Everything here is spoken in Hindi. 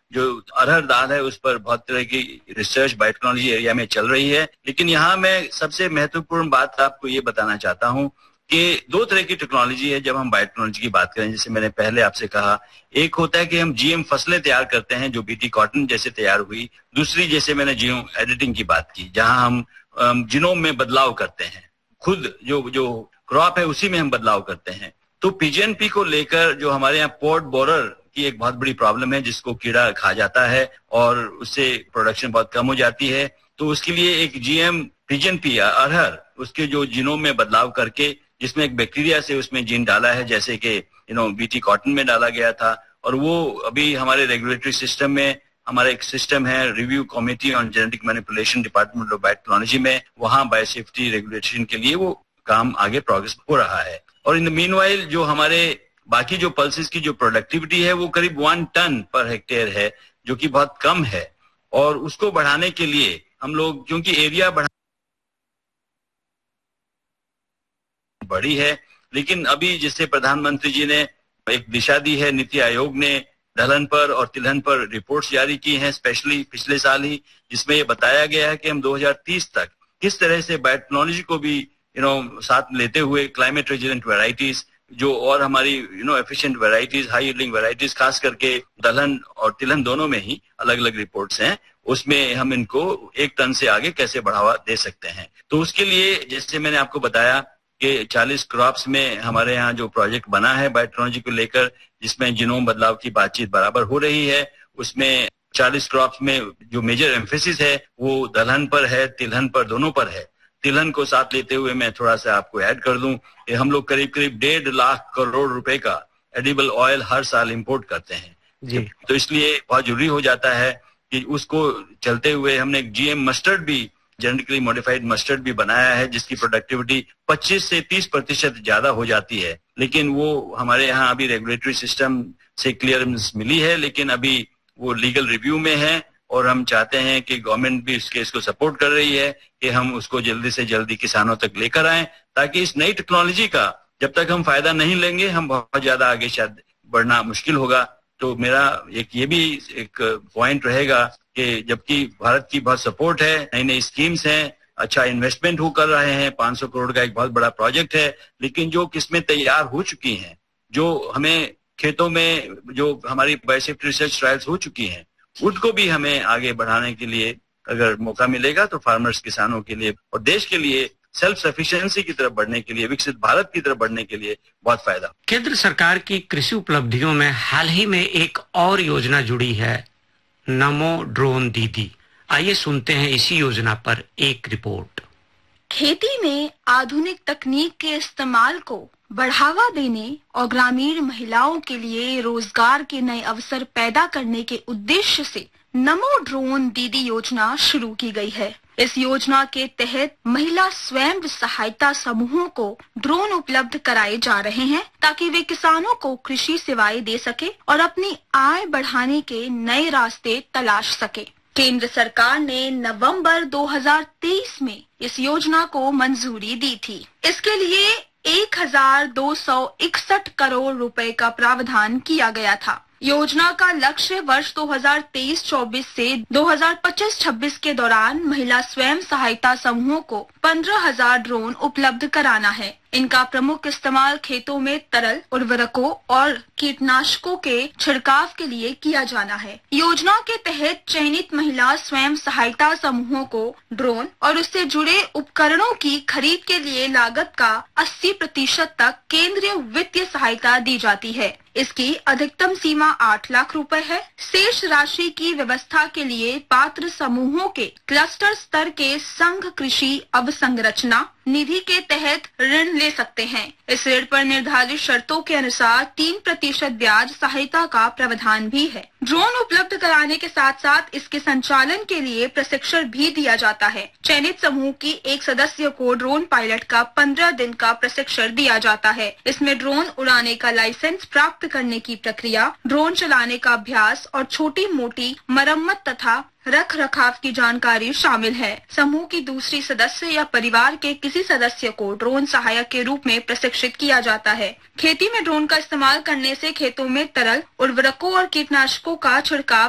जो अरहर दाल है उस पर बहुत तरह की रिसर्च बायोटेक्नोलॉजी एरिया में चल रही है। लेकिन यहाँ मैं सबसे महत्वपूर्ण बात आपको ये बताना चाहता हूँ कि दो तरह की टेक्नोलॉजी है जब हम बायोटेक्नोलॉजी की बात करें। जैसे मैंने पहले आपसे कहा, एक होता है कि हम जीएम फसलें तैयार करते हैं जो बीटी कॉटन जैसे तैयार हुई। दूसरी, जैसे मैंने जीनोम एडिटिंग की बात की, जहां हम जीनोम में बदलाव करते हैं, खुद जो जो क्रॉप है उसी में हम बदलाव करते हैं। तो पीजीएनपी को लेकर जो हमारे यहाँ पोर्ट बोरर की एक बहुत बड़ी प्रॉब्लम है, जिसको कीड़ा खा जाता है और उससे प्रोडक्शन बहुत कम हो जाती है। तो उसके लिए एक जीएम पीजीएनपी अरहर, उसके जो जीनोम में बदलाव करके, जिसमें एक बैक्टीरिया से उसमें जीन डाला है, जैसे कि बीटी कॉटन में डाला गया था, और वो अभी हमारे रेगुलेटरी सिस्टम में, हमारा एक सिस्टम है review committee on genetic manipulation department of biotechnology में, वहां बायोसेफ्टी रेगुलेशन के लिए वो काम आगे प्रोग्रेस हो रहा है। और इन द मीनवाइल जो हमारे बाकी जो पल्सेस की जो प्रोडक्टिविटी है वो करीब 1 टन पर हेक्टेयर है, जो कि बहुत कम है। और उसको बढ़ाने के लिए हम लोग, क्योंकि एरिया बड़ी है, लेकिन अभी जिससे प्रधानमंत्री जी ने एक दिशा दी है, नीति आयोग ने दलहन पर और तिलहन पर रिपोर्ट्स जारी की हैं, स्पेशली पिछले साल ही, जिसमें ये बताया गया है कि हम 2030 तक किस तरह से बायोटेक्नोलॉजी को भी साथ लेते हुए क्लाइमेट रेजिलेंट वैरायटीज जो, और हमारी efficient varieties, high yielding varieties, खास करके दलहन और तिलहन दोनों में ही अलग अलग रिपोर्ट्स हैं, उसमें हम इनको 1 टन से आगे कैसे बढ़ावा दे सकते हैं। तो उसके लिए जैसे मैंने आपको बताया कि 40 क्रॉप्स में हमारे यहाँ जो प्रोजेक्ट बना है बायोटेक्नोलॉजी को लेकर, जिसमें जीनोम बदलाव की बातचीत बराबर हो रही है, उसमें 40 क्रॉप्स में जो मेजर एम्फेसिस है वो दलहन पर है, तिलहन पर, दोनों पर है। तिलहन को साथ लेते हुए मैं थोड़ा सा आपको ऐड कर दूं कि हम लोग करीब करीब 1.5 लाख करोड़ रुपए का एडिबल ऑयल हर साल इंपोर्ट करते हैं जी। तो इसलिए बहुत जरूरी हो जाता है कि उसको चलते हुए हमने जीएम मस्टर्ड भी, जेनेटिकली मॉडिफाइड मस्टर्ड भी बनाया है, जिसकी प्रोडक्टिविटी 25 से 30% ज्यादा हो जाती है। लेकिन वो हमारे यहाँ अभी रेगुलेटरी सिस्टम से क्लियरेंस मिली है, लेकिन अभी वो लीगल रिव्यू में है, और हम चाहते हैं कि गवर्नमेंट भी इसको सपोर्ट कर रही है कि हम उसको जल्दी से जल्दी किसानों तक लेकर आएं, ताकि इस नई टेक्नोलॉजी का जब तक हम फायदा नहीं लेंगे, हम बहुत ज्यादा आगे शायद बढ़ना मुश्किल होगा। तो मेरा ये भी एक पॉइंट रहेगा कि जबकि भारत की बहुत सपोर्ट है, नई नई स्कीम्स हैं, अच्छा इन्वेस्टमेंट हो कर रहे हैं, 500 करोड़ का एक बहुत बड़ा प्रोजेक्ट है, लेकिन जो किस्में तैयार हो चुकी हैं, जो हमें खेतों में जो हमारी बायोसेफ्टी रिसर्च ट्रायल्स हो चुकी हैं, उसको भी हमें आगे बढ़ाने के लिए अगर मौका मिलेगा तो फार्मर्स, किसानों के लिए और देश के लिए सेल्फ सफिशिएंसी की तरफ बढ़ने के लिए, विकसित भारत की तरफ बढ़ने के लिए बहुत फायदा। केंद्र सरकार की कृषि उपलब्धियों में हाल ही में एक और योजना जुड़ी है, नमो ड्रोन दीदी। आइए सुनते हैं इसी योजना पर एक रिपोर्ट। खेती में आधुनिक तकनीक के इस्तेमाल को बढ़ावा देने और ग्रामीण महिलाओं के लिए रोजगार के नए अवसर पैदा करने के उद्देश्य से नमो ड्रोन दीदी योजना शुरू की गई है। इस योजना के तहत महिला स्वयं सहायता समूहों को ड्रोन उपलब्ध कराए जा रहे हैं, ताकि वे किसानों को कृषि सेवाएं दे सके और अपनी आय बढ़ाने के नए रास्ते तलाश सके। केंद्र सरकार ने नवंबर 2023 में इस योजना को मंजूरी दी थी। इसके लिए 1261 करोड़ रुपए का प्रावधान किया गया था। योजना का लक्ष्य वर्ष 2023-24 से 2025-26 के दौरान महिला स्वयं सहायता समूहों को 15,000 ड्रोन उपलब्ध कराना है। इनका प्रमुख इस्तेमाल खेतों में तरल उर्वरकों और कीटनाशकों के छिड़काव के लिए किया जाना है। योजना के तहत चयनित महिला स्वयं सहायता समूहों को ड्रोन और उससे जुड़े उपकरणों की खरीद के लिए लागत का 80% तक केंद्रीय वित्तीय सहायता दी जाती है। इसकी अधिकतम सीमा 8 लाख रुपए है। शेष राशि की व्यवस्था के लिए पात्र समूहों के क्लस्टर स्तर के संघ कृषि अवसंरचना निधि के तहत ऋण ले सकते हैं। इस ऋण पर निर्धारित शर्तों के अनुसार 3% ब्याज सहायता का प्रावधान भी है। ड्रोन उपलब्ध कराने के साथ साथ इसके संचालन के लिए प्रशिक्षण भी दिया जाता है। चयनित समूह की एक सदस्य को ड्रोन पायलट का 15 दिन का प्रशिक्षण दिया जाता है। इसमें ड्रोन उड़ाने का लाइसेंस प्राप्त करने की प्रक्रिया, ड्रोन चलाने का अभ्यास और छोटी मोटी मरम्मत तथा रख रखाव की जानकारी शामिल है। समूह की दूसरी सदस्य या परिवार के किसी सदस्य को ड्रोन सहायक के रूप में प्रशिक्षित किया जाता है। खेती में ड्रोन का इस्तेमाल करने से खेतों में तरल उर्वरकों और कीटनाशकों का छिड़काव